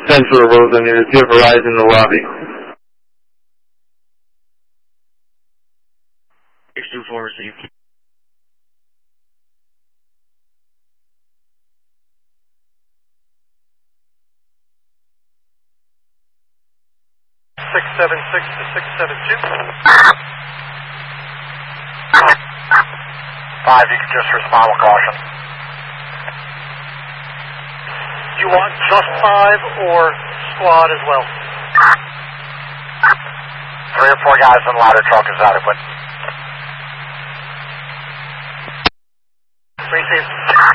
Central Rosen Unit, you have Verizon in the lobby. 624 received. Six 676 to 672. 5, you can just respond with caution. You want just 5 or squad as well? 3 or 4 guys in the ladder truck is adequate. Received.